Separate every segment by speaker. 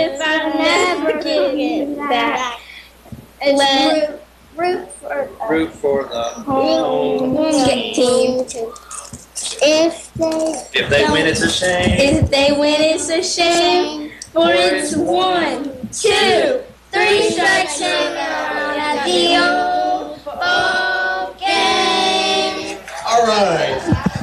Speaker 1: if I never get it back.
Speaker 2: Root for the
Speaker 1: home team. If they
Speaker 2: win, it's a shame.
Speaker 1: If they win, it's a shame. For it's 1, 2, 3 strikes and out at the old ball game.
Speaker 3: All right.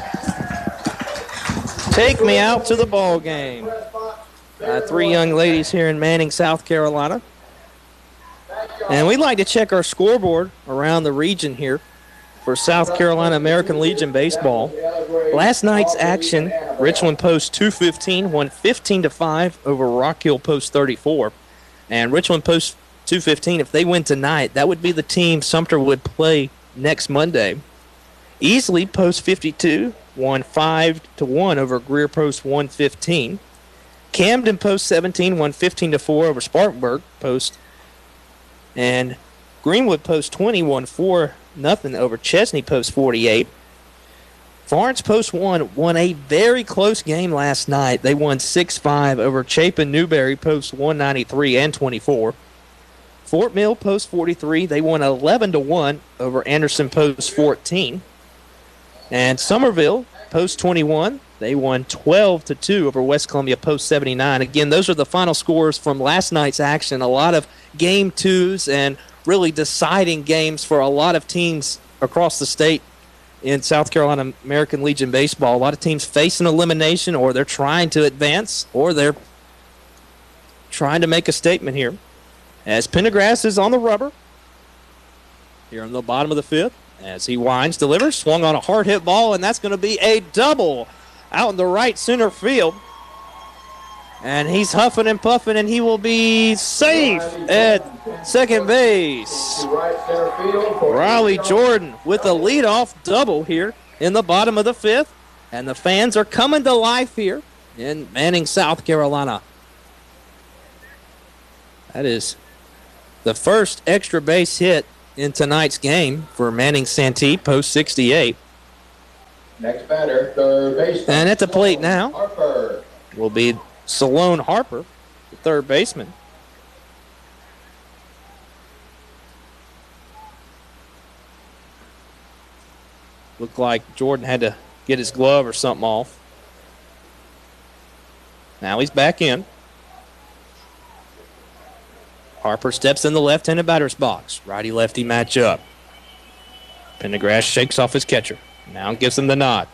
Speaker 4: Take me out to the ball game. 3 young ladies here in Manning, South Carolina. And we'd like to check our scoreboard around the region here for South Carolina American Legion baseball. Last night's action, Richland Post 215 won 15-5 over Rock Hill Post 34. And Richland Post 215, if they win tonight, that would be the team Sumter would play next Monday. Easley Post 52 won 5-1 over Greer Post 115. Camden Post 17 won 15-4 over Spartanburg Post. And Greenwood Post 20 won 4-0 over Chesney Post 48. Florence Post 1 won a very close game last night. They won 6-5 over Chapin Newberry Post 193 and 24. Fort Mill Post 43, they won 11-1 over Anderson Post 14. And Somerville Post 21, they won 12-2 over West Columbia Post 79. Again, those are the final scores from last night's action. A lot of game twos and really deciding games for a lot of teams across the state in South Carolina American Legion baseball. A lot of teams facing elimination, or they're trying to advance, or they're trying to make a statement here. As Pendergrass is on the rubber here on the bottom of the 5th. As he winds, delivers, swung on a hard hit ball, and that's going to be a double out in the right center field. And he's huffing and puffing, and he will be safe at second base. Riley Jordan with a leadoff double here in the bottom of the 5th. And the fans are coming to life here in Manning, South Carolina. That is the first extra base hit in tonight's game for Manning Santee, Post 68.
Speaker 3: Next batter, third baseman.
Speaker 4: And at the plate now
Speaker 3: Harper
Speaker 4: will be Salone Harper, the third baseman. Looked like Jordan had to get his glove or something off. Now he's back in. Harper steps in the left-handed batter's box. Righty-lefty matchup. Pendergrass shakes off his catcher. Now gives him the nod.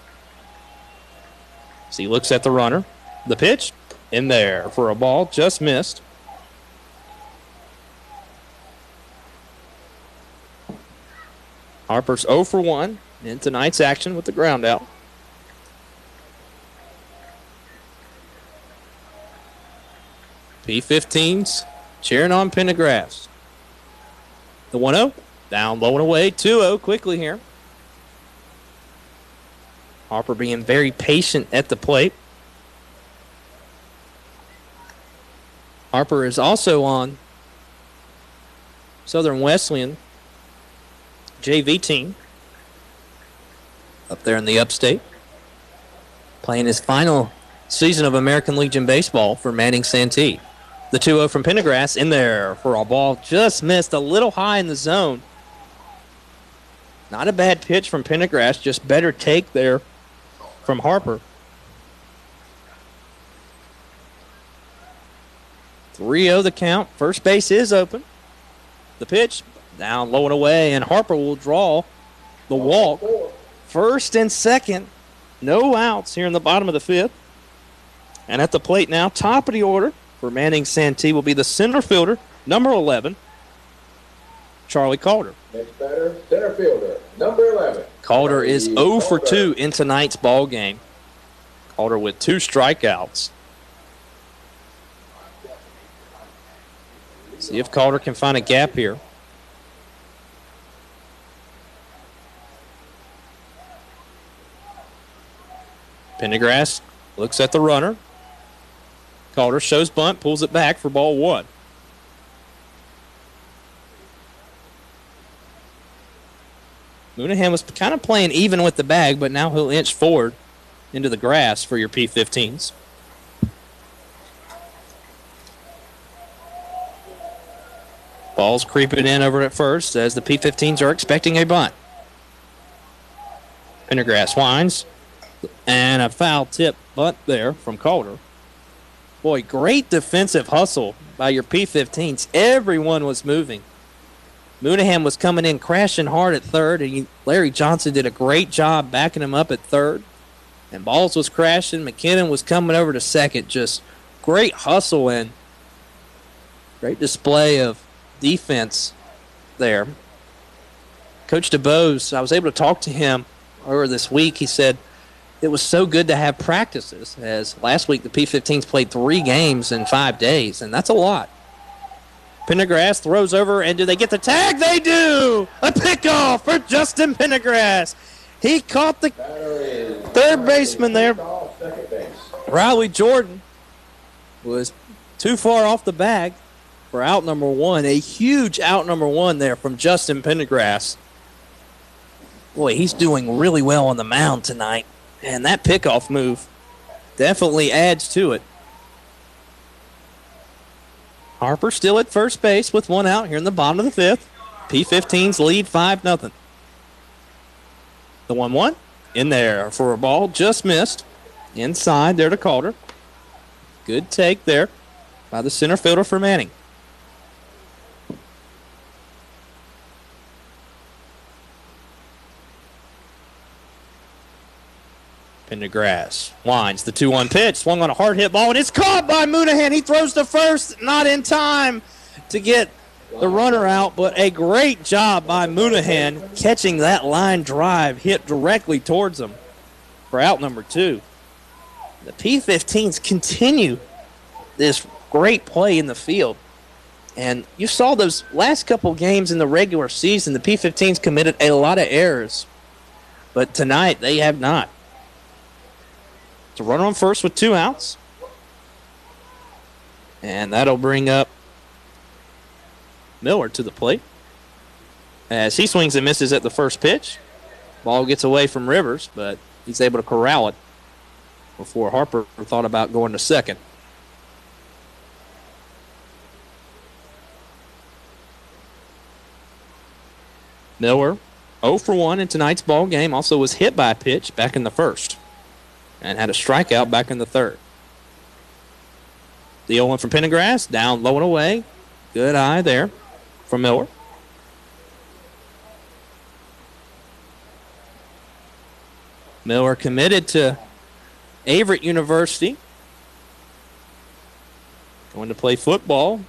Speaker 4: As he looks at the runner. The pitch in there for a ball. Just missed. Harper's 0 for 1 in tonight's action with the ground out. P15's cheering on Pendergrass. The 1-0. Down low and away. 2-0 quickly here. Harper being very patient at the plate. Harper is also on Southern Wesleyan JV team up there in the upstate. Playing his final season of American Legion baseball for Manning Santee. The 2-0 from Pendergrass in there for a ball. Just missed a little high in the zone. Not a bad pitch from Pendergrass. Just better take there from Harper. 3-0 the count. First base is open. The pitch down low and away, and Harper will draw the walk. First and second. No outs here in the bottom of the 5th. And at the plate now, top of the order for Manning Santee will be the center fielder, number 11, Charlie Calder.
Speaker 3: Next batter, center fielder, number 11.
Speaker 4: Calder is 0 for 2 in tonight's ball game. Calder with 2 strikeouts. See if Calder can find a gap here. Pendergrass looks at the runner. Calder shows bunt, pulls it back for ball 1. Moonahan was kind of playing even with the bag, but now he'll inch forward into the grass for your P15s. Ball's creeping in over at first as the P-15s are expecting a bunt. Pendergrass winds. And a foul tip bunt there from Calder. Boy, great defensive hustle by your P-15s. Everyone was moving. Moonahan was coming in crashing hard at third, and Larry Johnson did a great job backing him up at third. And Balls was crashing. McKinnon was coming over to second. Just great hustle and great display of defense there. Coach DeBose, I was able to talk to him earlier this week. He said it was so good to have practices, as last week the P-15s played 3 games in 5 days, and that's a lot. Pendergrass throws over, and do they get the tag? They do! A pickoff for Justin Pendergrass. He caught the third baseman there. Riley Jordan was too far off the bag for out number 1. A huge out number 1 there from Justin Pendergrass. Boy, he's doing really well on the mound tonight. And that pickoff move definitely adds to it. Harper still at first base with 1 out here in the bottom of the 5th. P-15s lead 5-0. The 1-1 in there for a ball, just missed. Inside there to Calder. Good take there by the center fielder for Manning. Pendergrass winds the 2-1 pitch, swung on a hard hit ball, and it's caught by Moonahan. He throws to first, not in time to get the runner out, but a great job by Moonahan catching that line drive hit directly towards him for out number 2. The P-15s continue this great play in the field. And you saw those last couple games in the regular season, the P-15s committed a lot of errors. But tonight, they have not. It's a runner on first with 2 outs. And that'll bring up Miller to the plate. As he swings and misses at the first pitch. Ball gets away from Rivers, but he's able to corral it before Harper thought about going to second. Miller, 0 for 1 in tonight's ball game. Also was hit by a pitch back in the first and had a strikeout back in the third. The 0-1 from Pendergrass, down low and away. Good eye there from Miller. Miller committed to Averett University. Going to play football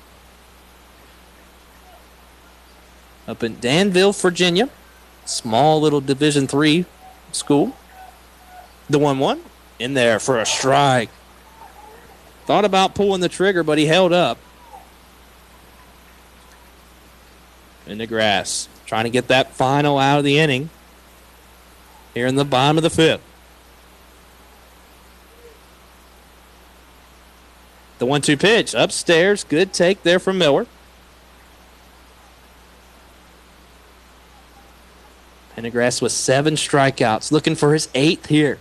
Speaker 4: up in Danville, Virginia. Small little Division III school. The 1-1 in there for a strike. Thought about pulling the trigger, but he held up. In the grass. Trying to get that final out of the inning. Here in the bottom of the 5th. The 1-2 pitch upstairs. Good take there from Miller. Pendergrass with 7 strikeouts. Looking for his 8th here.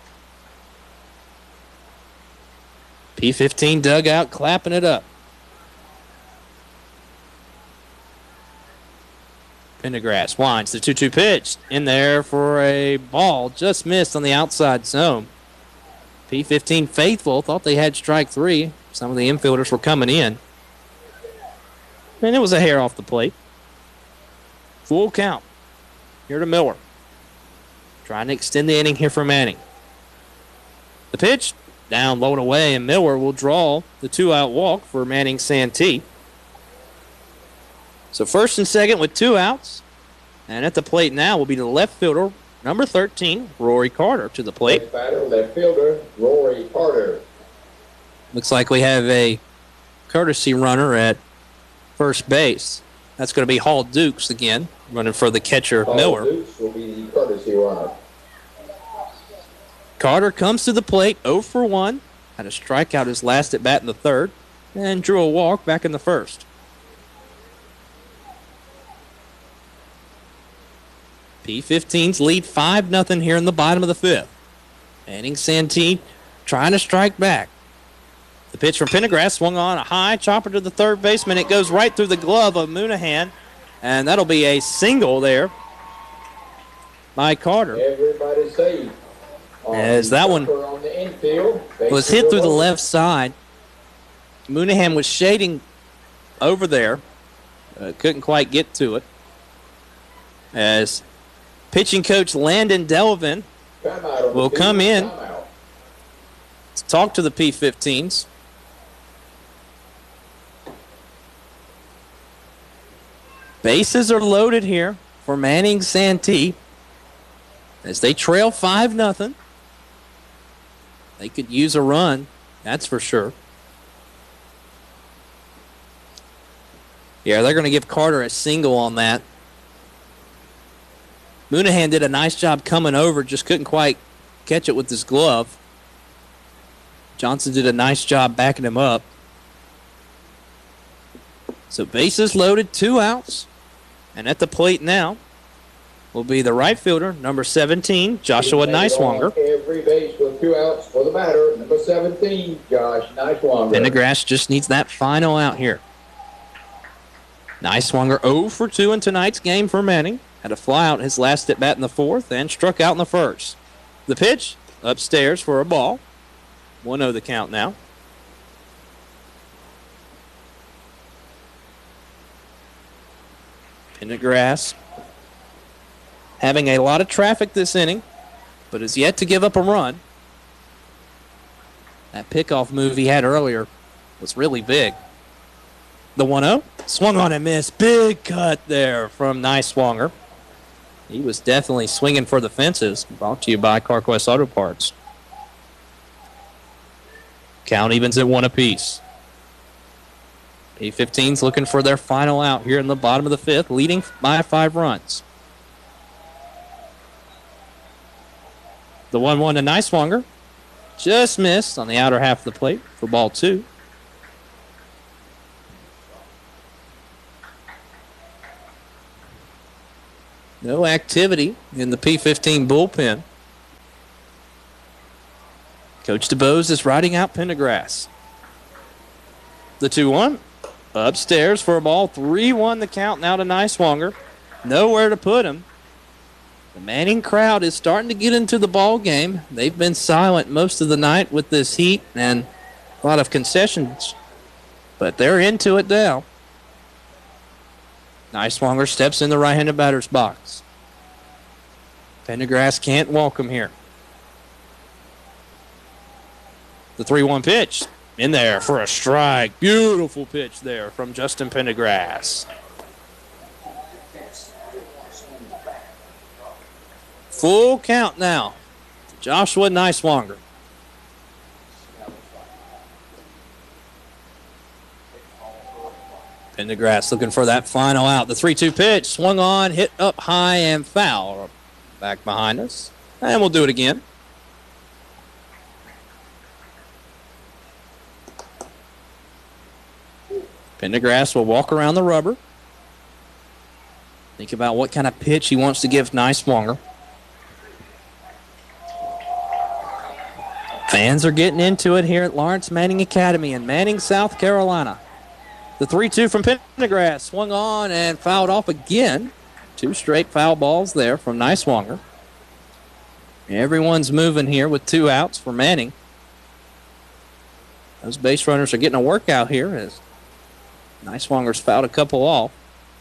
Speaker 4: P-15 dugout clapping it up. Pendergrass winds the 2-2 pitch. In there for a ball. Just missed on the outside zone. P-15 faithful. Thought they had strike 3. Some of the infielders were coming in. And it was a hair off the plate. Full count. Here to Miller. Trying to extend the inning here for Manning. The pitch. Down low and away, and Miller will draw the 2-out walk for Manning Santee. So first and second with 2 outs. And at the plate now will be the left fielder, number 13, Rory Carter, to the plate.
Speaker 3: Next batter, left fielder, Rory Carter.
Speaker 4: Looks like we have a courtesy runner at first base. That's going to be Hall Dukes again, running for the catcher, Miller.
Speaker 3: Hall Dukes will be the courtesy runner.
Speaker 4: Carter comes to the plate, 0 for 1. Had a strikeout his last at bat in the third, and drew a walk back in the first. P-15s lead 5-0 here in the bottom of the 5th. Manning Santee trying to strike back. The pitch from Pendergrass swung on a high chopper to the third baseman. It goes right through the glove of Moonahan, and that'll be a single there by Carter.
Speaker 3: Everybody safe.
Speaker 4: As that one
Speaker 3: On the infield,
Speaker 4: was hit through the left side. Moonahan was shading over there. Couldn't quite get to it. As pitching coach Landon Delavan will come in to talk to the P-15s. Bases are loaded here for Manning Santee as they trail 5-0. They could use a run, that's for sure. Yeah, they're going to give Carter a single on that. Moonahan did a nice job coming over, just couldn't quite catch it with his glove. Johnson did a nice job backing him up. So bases loaded, 2 outs. And at the plate now will be the right fielder, number 17, Joshua Neiswanger.
Speaker 3: Every base with 2 outs for the batter, number 17, Josh Neiswanger.
Speaker 4: Pendergrass just needs that final out here. Neiswanger 0 for 2 in tonight's game for Manning. Had a fly out his last at bat in the fourth and struck out in the first. The pitch upstairs for a ball. 1-0 the count now. Pendergrass having a lot of traffic this inning, but has yet to give up a run. That pickoff move he had earlier was really big. The 1-0, swung on and missed. Big cut there from Neiswanger. He was definitely swinging for the fences. Brought to you by CarQuest Auto Parts. Count evens at 1 apiece. P-15's looking for their final out here in the bottom of the fifth, leading by 5 runs. The 1-1 to Neiswanger. Just missed on the outer half of the plate for ball 2. No activity in the P-15 bullpen. Coach DeBose is riding out Pendergrass. The 2-1. Upstairs for a ball. 3-1 the count now to Neiswanger. Nowhere to put him. The Manning crowd is starting to get into the ball game. They've been silent most of the night with this heat and a lot of concessions. But they're into it now. Neiswanger steps in the right-handed batter's box. Pendergrass can't walk him here. The 3-1 pitch. In there for a strike. Beautiful pitch there from Justin Pendergrass. Full count now. Joshua Neiswanger. Pendergrass looking for that final out. The 3-2 pitch swung on, hit up high and foul. Back behind us. And we'll do it again. Pendergrass will walk around the rubber. Think about what kind of pitch he wants to give Neiswanger. Fans are getting into it here at Lawrence Manning Academy in Manning, South Carolina. The 3-2 from Pendergrass swung on and fouled off again. 2 straight foul balls there from Neiswanger. Everyone's moving here with 2 outs for Manning. Those base runners are getting a workout here as Neiswanger's fouled a couple off.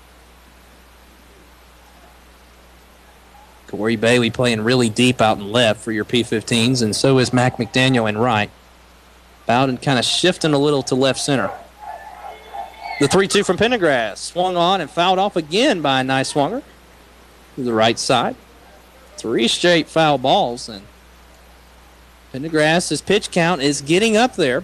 Speaker 4: Corey Bailey playing really deep out in left for your P-15s, and so is Mac McDaniel in right. Bowden kind of shifting a little to left center. The 3-2 from Pendergrass swung on and fouled off again by Neiswanger to the right side. 3 straight foul balls, and Pendergrass's pitch count is getting up there.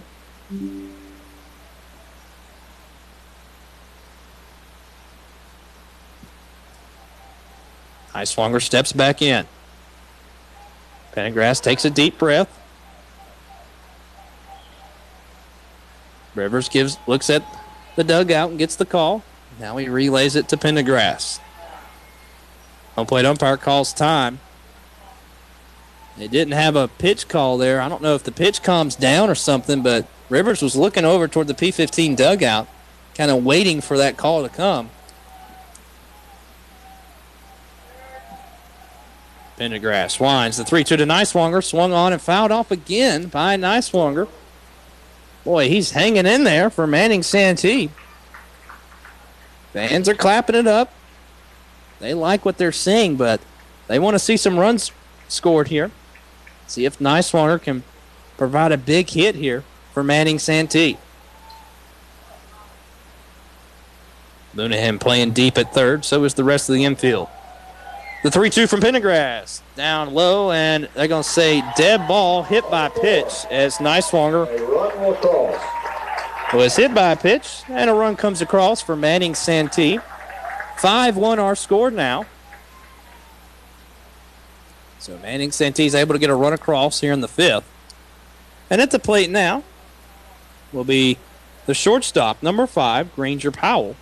Speaker 4: Neiswanger steps back in. Pendergrass takes a deep breath. Rivers looks at the dugout and gets the call. Now he relays it to Pendergrass. Home plate umpire calls time. They didn't have a pitch call there. I don't know if the pitch calms down or something, but Rivers was looking over toward the P15 dugout, kind of waiting for that call to come. Pendergrass winds the 3-2 to Niswonger. Swung on and fouled off again by Niswonger. Boy, he's hanging in there for Manning Santee. Fans are clapping it up. They like what they're seeing, but they want to see some runs scored here. See if Niswonger can provide a big hit here for Manning Santee. Lunahan playing deep at third, so is the rest of the infield. The 3-2 from Pendergrass. Down low, and they're going to say dead ball hit by pitch as Niswonger was hit by a pitch, and a run comes across for Manning Santee. 5-1 are scored now. So Manning Santee is able to get a run across here in the fifth. And at the plate now will be the shortstop, number 5, Granger Powell.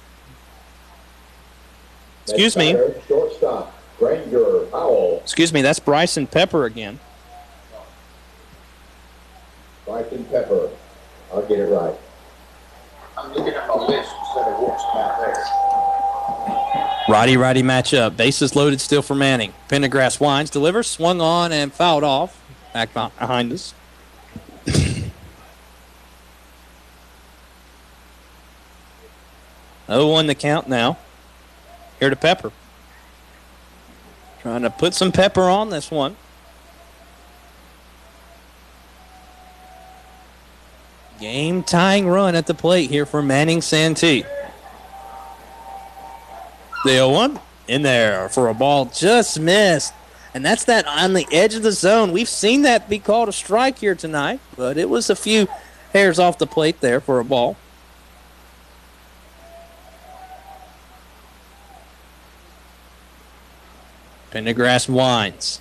Speaker 4: Excuse me.
Speaker 3: Shortstop, Granger Powell.
Speaker 4: Excuse me, that's Bryson Pepper again.
Speaker 3: Bryson Pepper. I'll get it right. I'm looking at my list instead of what's out there.
Speaker 4: Righty-righty matchup. Bases loaded still for Manning. Pendergrass winds, delivers, swung on and fouled off. Back behind us. 0-1 the count now. Here to Pepper. Trying to put some pepper on this one. Game-tying run at the plate here for Manning Santee. The 0-1 in there for a ball just missed. And that's that on the edge of the zone. We've seen that be called a strike here tonight, but it was a few hairs off the plate there for a ball. Pendergrass winds.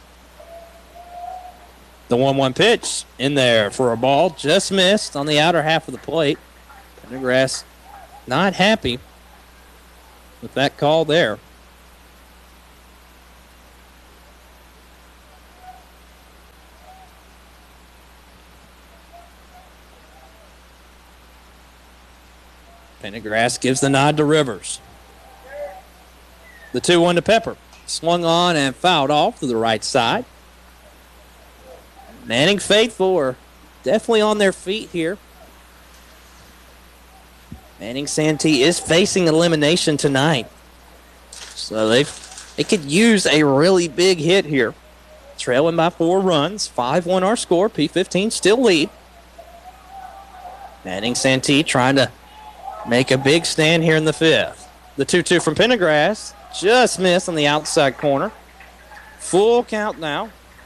Speaker 4: The 1-1 pitch in there for a ball. Just missed on the outer half of the plate. Pendergrass not happy with that call there. Pendergrass gives the nod to Rivers. The 2-1 to Pepper. Swung on and fouled off to the right side. Manning faithful are definitely on their feet here. Manning Santee is facing elimination tonight. So they could use a really big hit here. Trailing by 4 runs. 5-1 our score. P15 still lead. Manning Santee trying to make a big stand here in the fifth. The 2-2 from Pendergrass. Just missed on the outside corner. Full count now.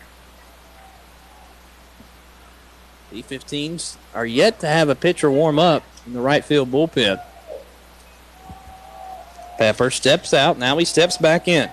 Speaker 4: P15s are yet to have a pitcher warm up in the right field bullpen. Pepper steps out. Now he steps back in.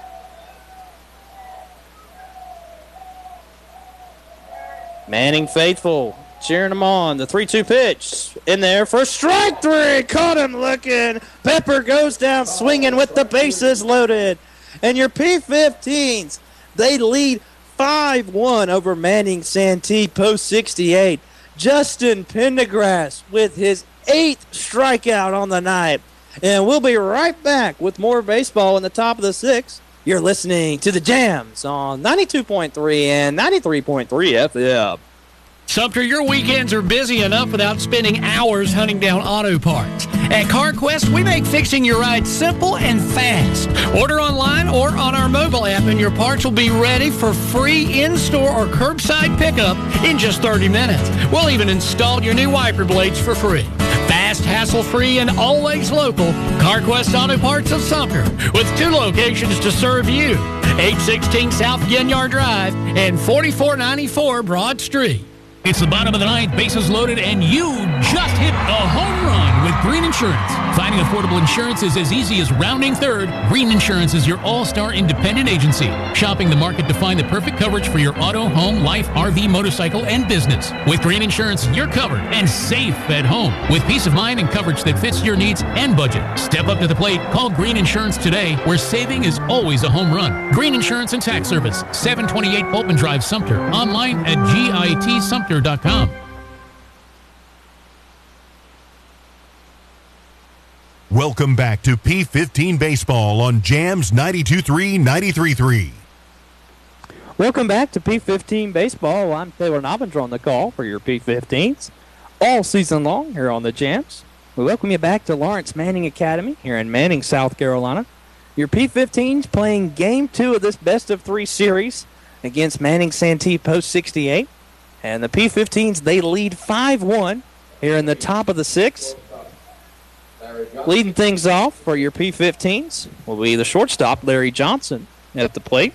Speaker 4: Manning faithful cheering him on. The 3-2 pitch in there for strike 3. Caught him looking. Pepper goes down swinging with the bases loaded. And your P15s, they lead 5-1 over Manning Santee post 68. Justin Pendergrass with his 8th strikeout on the night. And we'll be right back with more baseball in the top of the 6th. You're listening to the Jams on 92.3 and 93.3 FM.
Speaker 5: Sumter, your weekends are busy enough without spending hours hunting down auto parts. At CarQuest, we make fixing your ride simple and fast. Order online or on our mobile app, and your parts will be ready for free in-store or curbside pickup in just 30 minutes. We'll even install your new wiper blades for free. Fast, hassle-free, and always local, CarQuest Auto Parts of Sumter, with 2 locations to serve you. 816 South Ginyard Drive and 4494 Broad Street.
Speaker 6: It's the bottom of the ninth, bases loaded, and you just hit a home run with Green Insurance. Finding affordable insurance is as easy as rounding third. Green Insurance is your all-star independent agency, shopping the market to find the perfect coverage for your auto, home, life, RV, motorcycle, and business. With Green Insurance, you're covered and safe at home with peace of mind and coverage that fits your needs and budget. Step up to the plate. Call Green Insurance today, where saving is always a home run. Green Insurance and Tax Service, 728 Pulpin Drive, Sumter. Online at GITSumter.com.
Speaker 7: Welcome back to P15 Baseball on Jams 92.3, 93.3.
Speaker 4: Welcome back to P15 Baseball. I'm Taylor Noppinger on the call for your P15s all season long here on the Jams. We welcome you back to Lawrence Manning Academy here in Manning, South Carolina. Your P15s playing Game 2 of this best-of-3 series against Manning Santee Post 68. And the P15s, they lead 5-1 here in the top of the 6th. Leading things off for your P15s will be the shortstop, Larry Johnson, at the plate.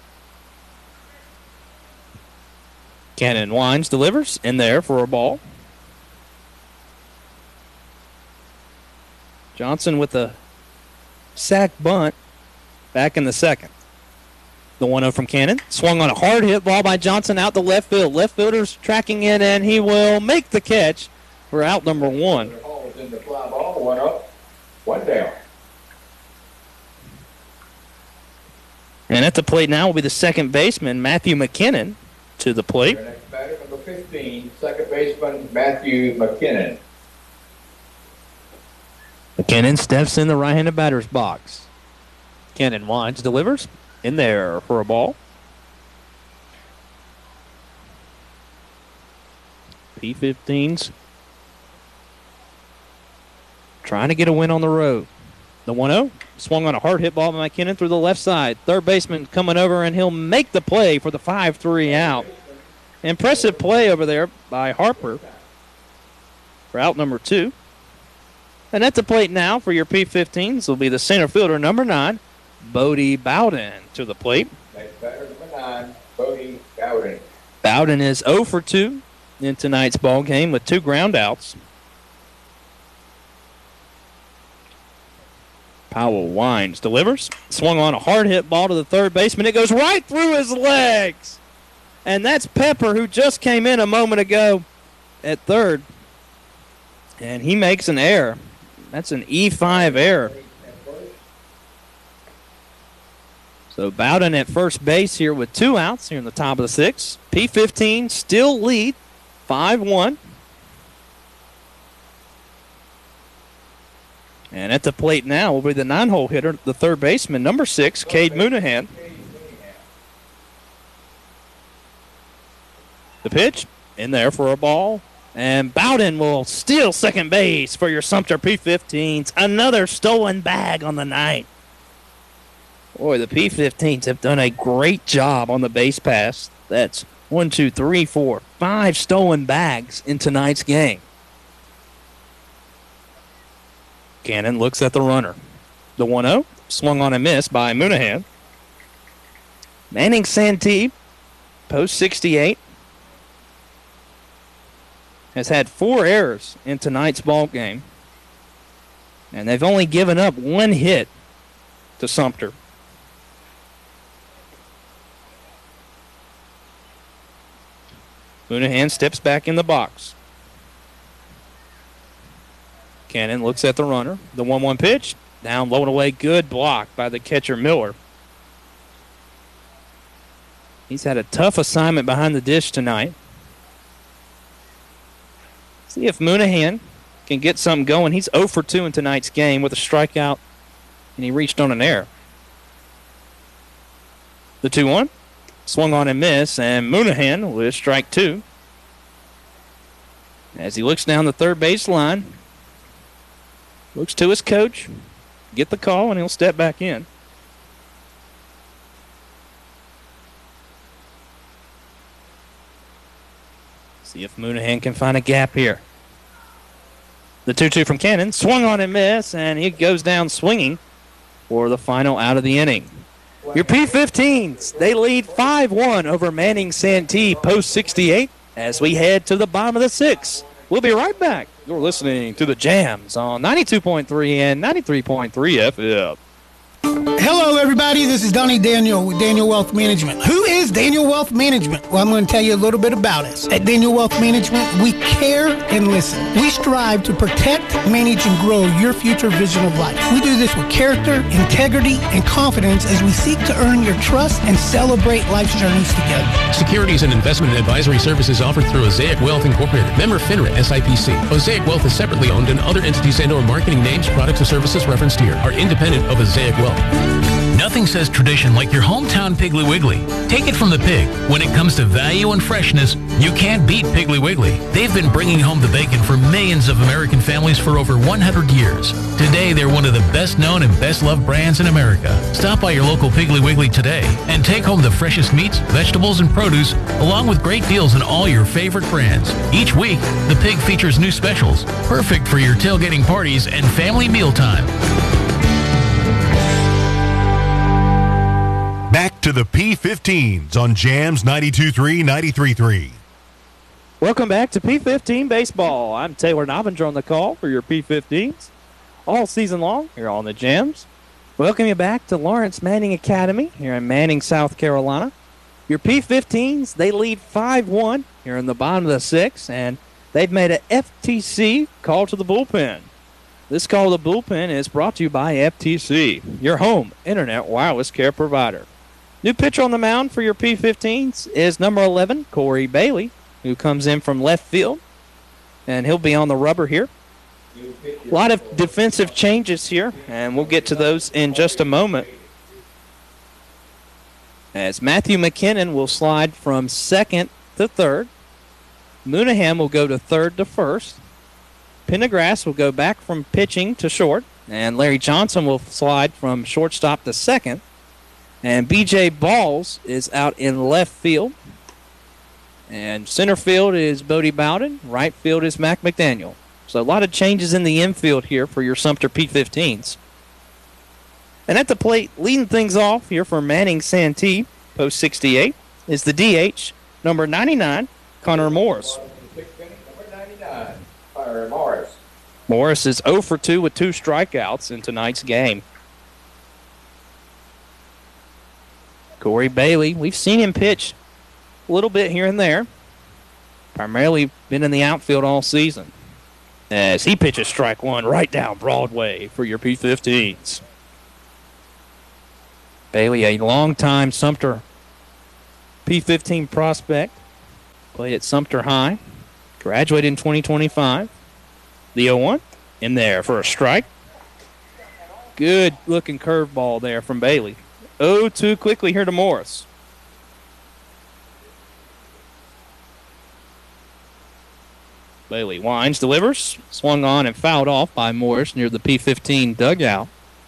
Speaker 4: Cannon Wines delivers in there for a ball. Johnson with a sack bunt back in the second. The 1-0 from Cannon. Swung on a hard hit ball by Johnson out to left field. Left fielder's tracking in, and he will make the catch for out number 1.
Speaker 3: In the fly ball, 1 up, 1 down.
Speaker 4: And at the plate now will be the second baseman, Matthew McKinnon, to the plate.
Speaker 3: Your next batter, number 15, second baseman, Matthew McKinnon.
Speaker 4: McKinnon steps in the right-handed batter's box. Cannon Wines delivers in there for a ball. P15s trying to get a win on the road. The 1-0 swung on a hard hit ball by McKinnon through the left side. Third baseman coming over, and he'll make the play for the 5-3 out. Impressive play over there by Harper for out number 2. And at the plate now for your P15s will be the center fielder, number 9, Bodie Bowden, to the plate.
Speaker 3: Next batter, number 9, Bodie Bowden.
Speaker 4: Bowden is 0 for 2 in tonight's ball game with 2 ground outs. Powell Wines delivers. Swung on a hard hit ball to the third baseman. It goes right through his legs. And that's Pepper, who just came in a moment ago at third. And he makes an error. That's an E5 error. So Bowden at first base here with 2 outs here in the top of the 6th. P15 still lead 5-1. And at the plate now will be the 9-hole hitter, the third baseman, number 6, Cade Moonaghan. The pitch in there for a ball. And Bowden will steal second base for your Sumter P15s. Another stolen bag on the night. Boy, the P15s have done a great job on the base pass. That's 1, 2, 3, 4, 5 stolen bags in tonight's game. Cannon looks at the runner. The 1-0 swung on a miss by Moonaghan. Manning Santee, post 68, has had 4 errors in tonight's ball game. And they've only given up 1 hit to Sumter. Moonaghan steps back in the box. Cannon looks at the runner. The 1-1 pitch. Down, low and away. Good block by the catcher, Miller. He's had a tough assignment behind the dish tonight. See if Moonaghan can get something going. He's 0 for 2 in tonight's game with a strikeout, and he reached on an error. The 2-1. Swung on and miss, and Moonaghan with strike 2. As he looks down the third base line, looks to his coach, get the call, and he'll step back in. See if Moonaghan can find a gap here. The 2-2 from Cannon, swung on and miss, and he goes down swinging for the final out of the inning. Your P15s, they lead 5-1 over Manning Santee post 68 as we head to the bottom of the 6th. We'll be right back. You're listening to the Jams on 92.3 and 93.3 FM.
Speaker 8: Hello, everybody. This is Donnie Daniel with Daniel Wealth Management. Who is Daniel Wealth Management? Well, I'm going to tell you a little bit about us. At Daniel Wealth Management, we care and listen. We strive to protect, manage, and grow your future vision of life. We do this with character, integrity, and confidence as we seek to earn your trust and celebrate life's journeys together.
Speaker 6: Securities and investment advisory services offered through Osaic Wealth Incorporated. Member FINRA SIPC. Osaic Wealth is separately owned, and other entities and/or marketing names, products, or services referenced here are independent of Osaic Wealth.
Speaker 9: Nothing says tradition like your hometown Piggly Wiggly. Take it from the pig. When it comes to value and freshness, you can't beat Piggly Wiggly. They've been bringing home the bacon for millions of American families for over 100 years. Today, they're one of the best-known and best-loved brands in America. Stop by your local Piggly Wiggly today and take home the freshest meats, vegetables, and produce, along with great deals on all your favorite brands. Each week, the pig features new specials, perfect for your tailgating parties and family mealtime.
Speaker 7: Back to the P15s on Jams 92.3, 93.3.
Speaker 4: Welcome back to P15 Baseball. I'm Taylor Nobbinger on the call for your P15s all season long here on the Jams. Welcome you back to Lawrence Manning Academy here in Manning, South Carolina. Your P15s, they lead 5-1 here in the bottom of the sixth, and they've made an FTC call to the bullpen. This call to the bullpen is brought to you by FTC, your home internet wireless care provider. New pitcher on the mound for your P15s is number 11, Corey Bailey, who comes in from left field, and he'll be on the rubber here. A lot of defensive changes here, and we'll get to those in just a moment. As Matthew McKinnon will slide from second to third. Moonahan will go to third to first. Pendergrass will go back from pitching to short, and Larry Johnson will slide from shortstop to second. And B.J. Balls is out in left field. And center field is Bodie Bowden. Right field is Mac McDaniel. So a lot of changes in the infield here for your Sumter P15s. And at the plate, leading things off here for Manning Santee, post 68, is the DH, number 99, Connor Morris. Morris is 0 for 2 with 2 strikeouts in tonight's game. Corey Bailey, we've seen him pitch a little bit here and there. Primarily been in the outfield all season. As he pitches strike one right down Broadway for your P15s. Bailey, a longtime Sumter P15 prospect. Played at Sumter High. Graduated in 2025. The 0-1 in there for a strike. Good looking curveball there from Bailey. 0-2 quickly here to Morris. Bailey winds, delivers. Swung on and fouled off by Morris near the P15 dugout.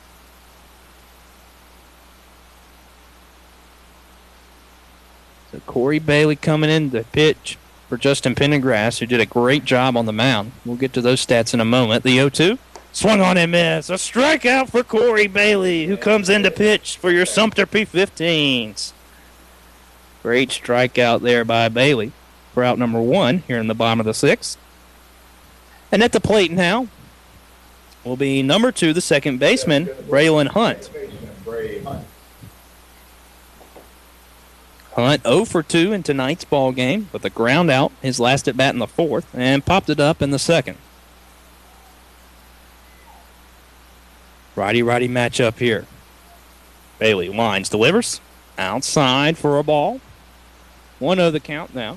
Speaker 4: So Corey Bailey coming in to pitch for Justin Pendergrass, who did a great job on the mound. We'll get to those stats in a moment. The 0-2. Swung on and missed. A strikeout for Corey Bailey, who comes in to pitch for your Sumter P15s. Great strikeout there by Bailey for out number 1 here in the bottom of the sixth. And at the plate now will be number 2, the second baseman, Braylon Hunt. Hunt 0 for 2 in tonight's ball game with a ground out, his last at bat in the fourth, and popped it up in the second. Righty-righty matchup here. Bailey winds, delivers. Outside for a ball. 1-0 the count now.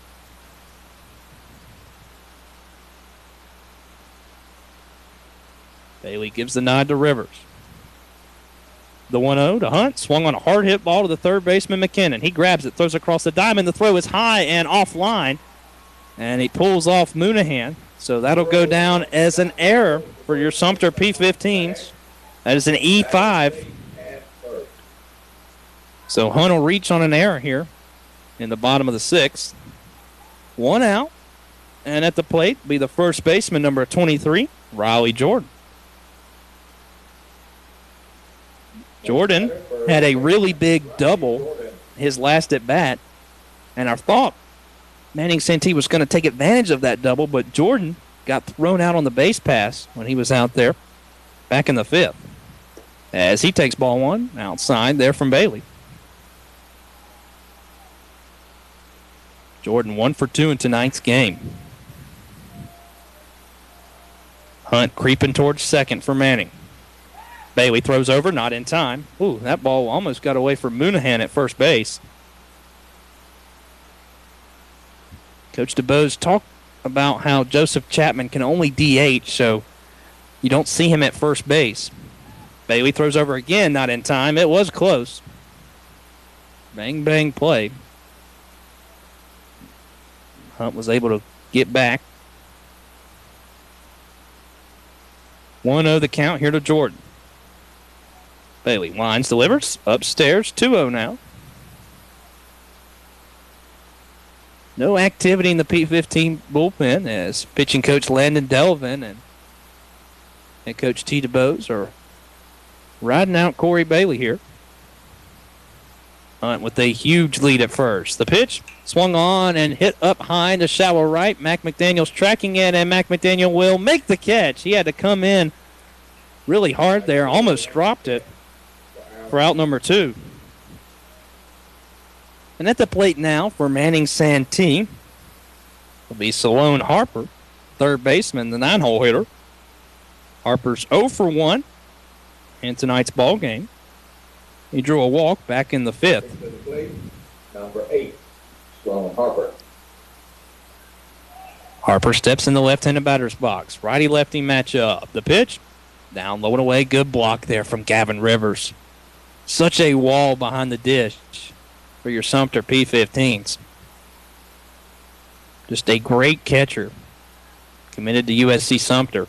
Speaker 4: Bailey gives the nod to Rivers. The 1-0 to Hunt. Swung on a hard hit ball to the third baseman, McKinnon. He grabs it, throws across the diamond. The throw is high and offline. And he pulls off Moonahan. So that'll go down as an error for your Sumter P15s. That is an E5. So Hunt will reach on an error here in the bottom of the sixth. 1 out. And at the plate be the first baseman, number 23, Riley Jordan. Jordan had a really big double his last at bat. And I thought Manning Santee was going to take advantage of that double, but Jordan got thrown out on the base pass when he was out there back in the fifth. as he takes ball one outside there from Bailey. Jordan 1 for 2 in tonight's game. Hunt creeping towards second for Manning. Bailey throws over, not in time. Ooh, that ball almost got away from Moonahan at first base. Coach DeBose talked about how Joseph Chapman can only DH, so you don't see him at first base. Bailey throws over again, not in time. It was close. Bang, bang play. Hunt was able to get back. 1-0 the count here to Jordan. Bailey winds, delivers, upstairs, 2-0 now. No activity in the P15 bullpen as pitching coach Landon Delvin and head coach T. DeBose are riding out Corey Bailey here. Hunt with a huge lead at first. The pitch swung on and hit up high in the shallow right. Mac McDaniel's tracking it, and Mac McDaniel will make the catch. He had to come in really hard there, almost dropped it for out number 2. And at the plate now for Manning Santee will be Salone Harper, third baseman, the 9-hole hitter. Harper's 0 for 1 in tonight's ball game. He drew a walk back in the 5th.
Speaker 3: Number 8, Salone Harper.
Speaker 4: Harper steps in the left-handed batter's box. Righty-lefty matchup. The pitch, down low and away. Good block there from Gavin Rivers. Such a wall behind the dish for your Sumter P15s. Just a great catcher. Committed to USC Sumter.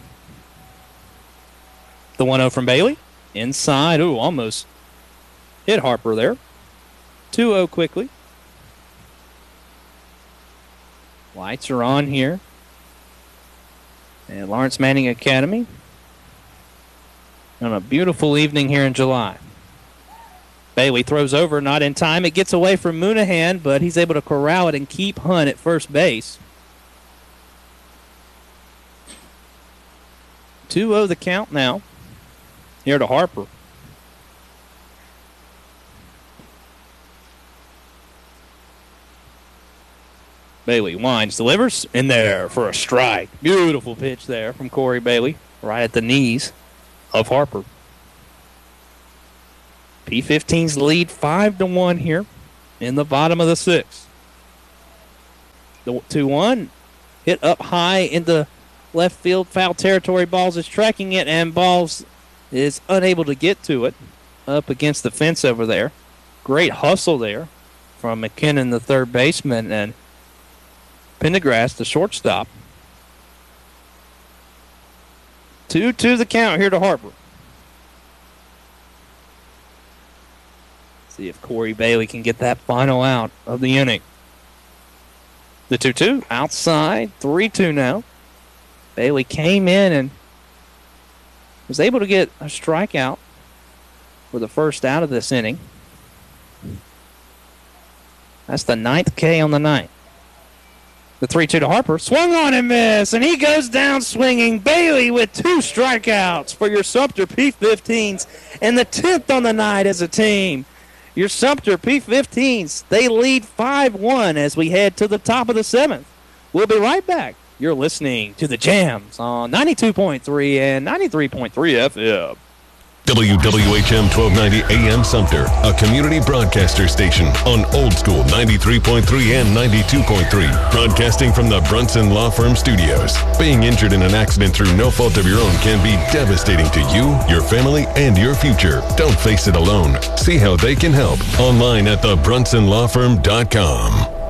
Speaker 4: The 1-0 from Bailey. Inside. Ooh, almost hit Harper there. 2-0 quickly. Lights are on here at Lawrence Manning Academy on a beautiful evening here in July. Bailey throws over, not in time. It gets away from Moonahan, but he's able to corral it and keep Hunt at first base. 2-0 the count now. Here to Harper. Bailey winds, delivers, in there for a strike. Beautiful pitch there from Corey Bailey, right at the knees of Harper. P15's lead 5-1 here in the bottom of the 6th. The 2-1 hit up high into left field, foul territory. Balls is tracking it, and Balls is unable to get to it up against the fence over there. Great hustle there from McKinnon, the third baseman, and Pendergrass, the shortstop. 2-2 the count here to Harper. See if Corey Bailey can get that final out of the inning. The 2-2 outside, 3-2 now. Bailey came in and was able to get a strikeout for the first out of this inning. That's the 9th K on the night. The 3-2 to Harper. Swung on and missed, and he goes down swinging. Bailey with 2 strikeouts for your Sumter P15s, and the 10th on the night as a team. Your Sumter P15s, they lead 5-1 as we head to the top of the 7th. We'll be right back. You're listening to the Jams on 92.3 and 93.3 FM.
Speaker 10: WWHM 1290 AM Sumter, a community broadcaster station on Old School 93.3 and 92.3, broadcasting from the Brunson Law Firm Studios. Being injured in an accident through no fault of your own can be devastating to you, your family, and your future. Don't face it alone. See how they can help online at thebrunsonlawfirm.com.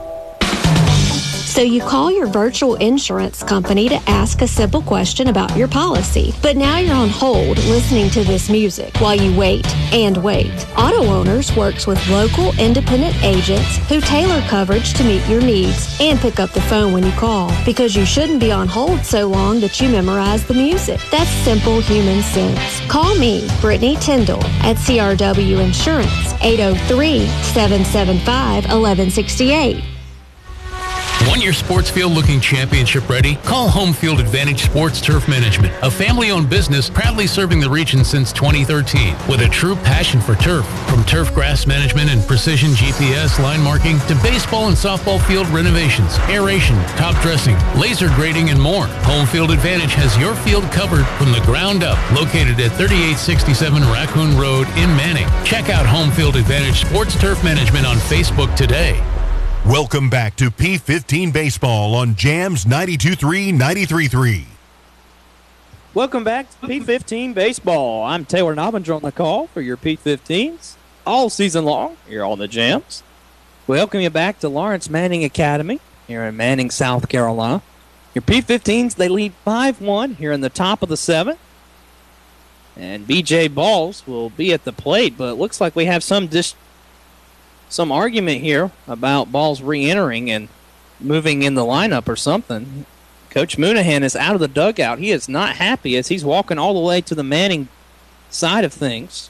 Speaker 11: So you call your virtual insurance company to ask a simple question about your policy. But now you're on hold listening to this music while you wait and wait. Auto Owners works with local independent agents who tailor coverage to meet your needs and pick up the phone when you call, because you shouldn't be on hold so long that you memorize the music. That's simple human sense. Call me, Brittany Tyndall, at CRW Insurance, 803-775-1168.
Speaker 6: Want your sports field looking championship ready? Call Home Field Advantage Sports Turf Management, a family-owned business proudly serving the region since 2013 with a true passion for turf. From turf grass management and precision GPS line marking to baseball and softball field renovations, aeration, top dressing, laser grading, and more. Home Field Advantage has your field covered from the ground up. Located at 3867 Raccoon Road in Manning. Check out Home Field Advantage Sports Turf Management on Facebook today.
Speaker 7: Welcome back to P15 Baseball on Jams 92.3, 93.3.
Speaker 4: Welcome back to P15 Baseball. I'm Taylor Nobbinger on the call for your P15s all season long here on the Jams. Welcome you back to Lawrence Manning Academy here in Manning, South Carolina. Your P15s, they lead 5-1 here in the top of the 7th. And B.J. Balls will be at the plate, but it looks like we have some argument here about Balls re-entering and moving in the lineup or something. Coach Moonahan is out of the dugout. He is not happy as he's walking all the way to the Manning side of things.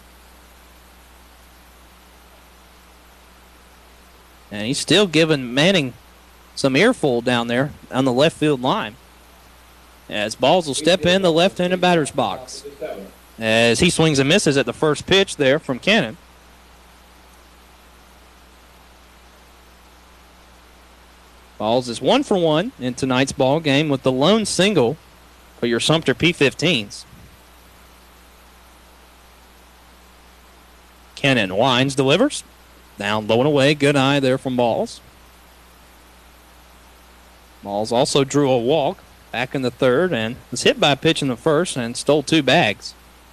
Speaker 4: And he's still giving Manning some earful down there on the left field line. As Balls will step in the left-handed batter's box. As he swings and misses at the first pitch there from Cannon. Balls is 1 for 1 in tonight's ball game with the lone single for your Sumter P15s. Cannon winds, delivers. Down low and away. Good eye there from Balls. Balls also drew a walk back in the third and was hit by a pitch in the first and stole 2 bags.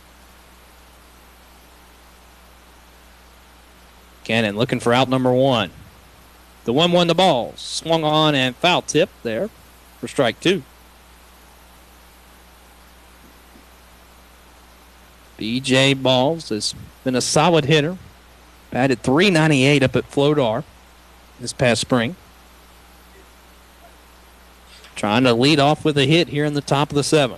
Speaker 4: Cannon looking for out number 1. The 1-1 to Balls. Swung on and foul tip there for strike 2. B.J. Balls has been a solid hitter. Batted .398 up at Flodar this past spring. Trying to lead off with a hit here in the top of the 7th.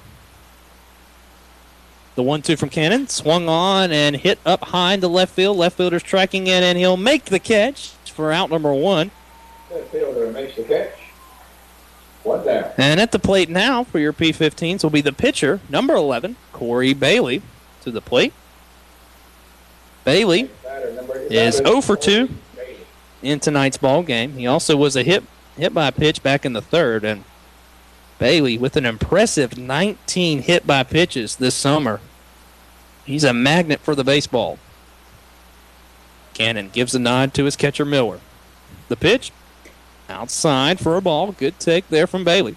Speaker 4: The 1-2 from Cannon. Swung on and hit up high into left field. Left fielder's tracking in, and he'll make the catch for out number 1.
Speaker 3: Left fielder makes the catch. 1 down.
Speaker 4: And at the plate now for your P15s will be the pitcher, number 11, Corey Bailey, to the plate. Bailey is 0 for 2 in tonight's ball game. He also was a hit by a pitch back in the third, and Bailey with an impressive 19 hit by pitches this summer. He's a magnet for the baseball. Cannon gives a nod to his catcher Miller. The pitch outside for a ball. Good take there from Bailey.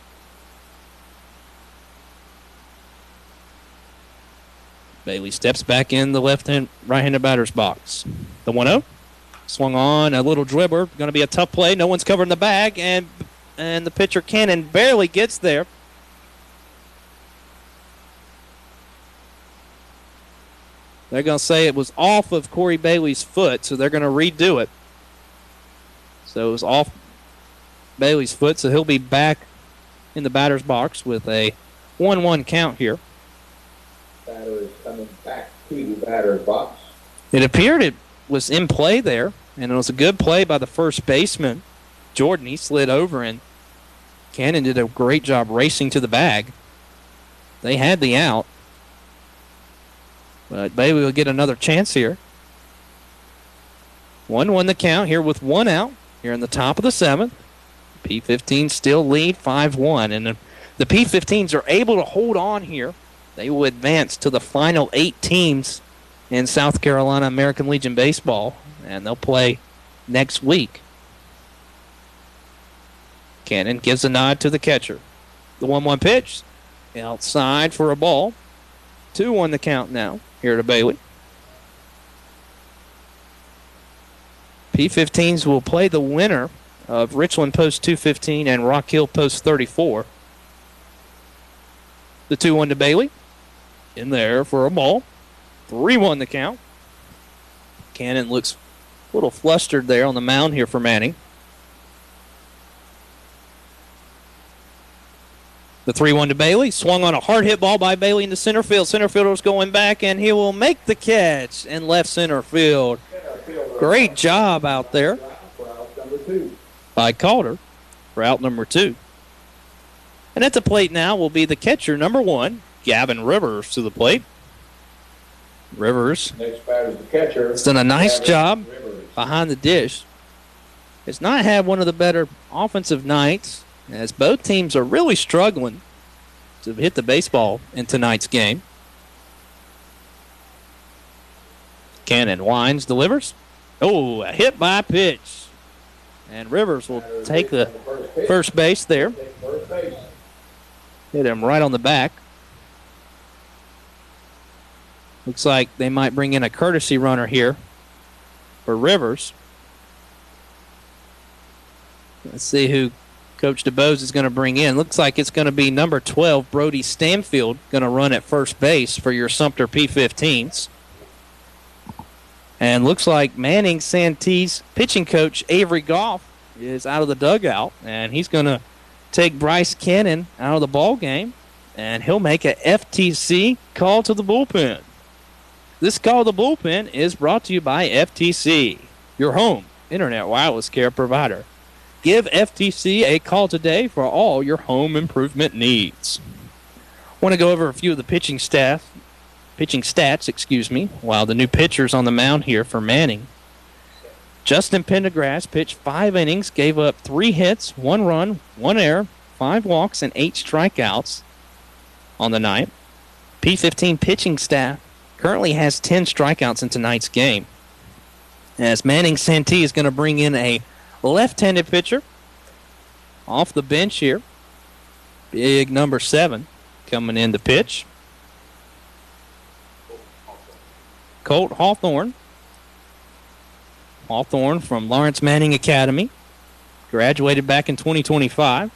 Speaker 4: Bailey steps back in the right-handed batter's box. The 1-0. Swung on, a little dribbler. Going to be a tough play. No one's covering the bag, and the pitcher Cannon barely gets there. They're going to say it was off of Corey Bailey's foot, so they're going to redo it. So it was off Bailey's foot, so he'll be back in the batter's box with a 1-1 count here.
Speaker 3: Batter is coming back to the batter's box.
Speaker 4: It appeared it was in play there, and it was a good play by the first baseman, Jordan. He slid over, and Cannon did a great job racing to the bag. They had the out, but Bailey will get another chance here. 1-1 the count here with 1 out here in the top of the 7th. P15 still lead 5-1, and the P15s are able to hold on here. They will advance to the final 8 teams in South Carolina American Legion Baseball, and they'll play next week. Cannon gives a nod to the catcher. The 1-1 pitch outside for a ball. 2-1 the count now here to Bailey. P15s will play the winner of Richland Post 215 and Rock Hill Post 34. The 2-1 to Bailey. In there for a ball. 3-1 the count. Cannon looks a little flustered there on the mound here for Manning. The 3-1 to Bailey. Swung on a hard hit ball by Bailey into center field. Center fielder's going back, and he will make the catch in left center field. Great job out there by Calder. route number 2. And at the plate now will be the catcher, number 1, Gavin Rivers to the plate. Rivers
Speaker 3: Next batter is the catcher.
Speaker 4: has done a nice
Speaker 3: Gavin
Speaker 4: job
Speaker 3: Rivers.
Speaker 4: behind the dish. Has not had one of the better offensive nights, as both teams are really struggling to hit the baseball in tonight's game. Cannon winds, delivers. Oh, a hit by pitch. And Rivers will take the first base there.
Speaker 3: First base.
Speaker 4: Hit him right on the back. Looks like they might bring in a courtesy runner here for Rivers. Let's see who Coach DeBose is going to bring in. Looks like it's going to be number 12, Brody Stanfield, going to run at first base for your Sumter P-15s. And looks like Manning Santee's pitching coach, Avery Goff, is out of the dugout, and he's going to take Bryce Cannon out of the ball game, and he'll make a FTC call to the bullpen. This call to the bullpen is brought to you by FTC, your home internet wireless care provider. Give FTC a call today for all your home improvement needs. Want to go over a few of the pitching stats, while the new pitcher's on the mound here for Manning. Justin Pendergrass pitched 5 innings, gave up 3 hits, 1 run, 1 error, 5 walks, and 8 strikeouts on the night. P-15 pitching staff currently has 10 strikeouts in tonight's game, as Manning Santee is going to bring in a left-handed pitcher off the bench here. Big number 7 coming in to pitch. Colt Hawthorne. Hawthorne from Lawrence Manning Academy. Graduated back in 2025.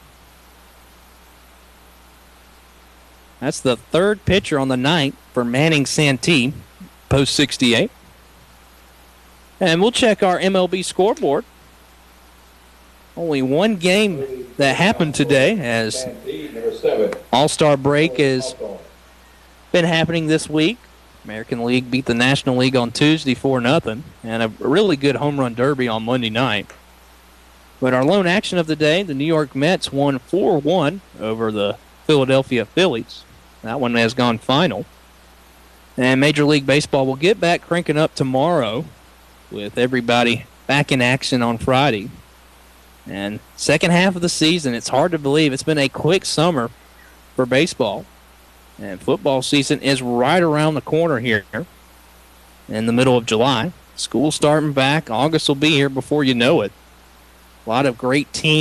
Speaker 4: That's the 3rd pitcher on the night for Manning Santee, post 68. And we'll check our MLB scoreboard. Only one game that happened today, as All-Star break has been happening this week. American League beat the National League on Tuesday 4-0, and a really good home run derby on Monday night. But our lone action of the day, the New York Mets won 4-1 over the Philadelphia Phillies. That one has gone final. And Major League Baseball will get back cranking up tomorrow with everybody back in action on Friday. And second half of the season, it's hard to believe. It's been a quick summer for baseball. And football season is right around the corner here in the middle of July. School starting back. August will be here before you know it. A lot of great teams.